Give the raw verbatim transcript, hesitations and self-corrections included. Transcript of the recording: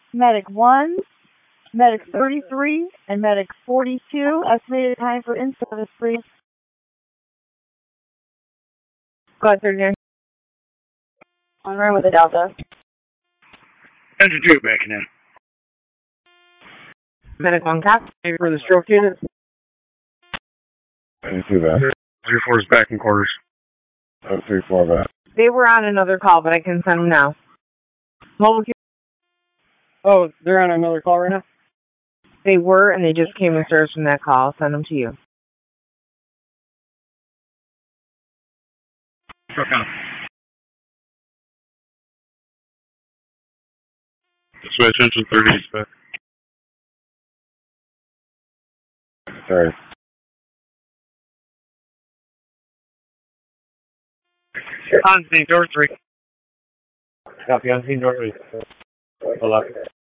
Medic one, Medic thirty-three, and Medic forty-two. Estimated time for in-service, please. Go ahead, thirty-nine. On run with the Delta. Engine two backing in. Medic one, cop. For the stroke unit. Engine two back. Three four is back in quarters. Oh, three four back. They were on another call, but I can send them now. Mobile queue. Oh, they're on another call right now? They were, and they just came in service from that call. I'll send them to you. Truck on. Switch engine thirty is back. Sorry. On scene, door three. Copy, on scene door three. Hold up.